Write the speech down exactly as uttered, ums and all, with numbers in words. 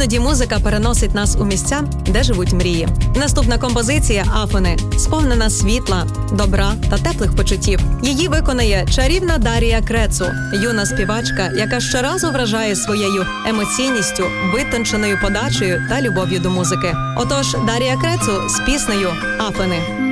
Іноді музика переносить нас у місця, де живуть мрії. Наступна композиція «Афини» сповнена світла, добра та теплих почуттів. Її виконає чарівна Дарія Крецу, юна співачка, яка щоразу вражає своєю емоційністю, витонченою подачею та любов'ю до музики. Отож, Дарія Крецу з піснею «Афини».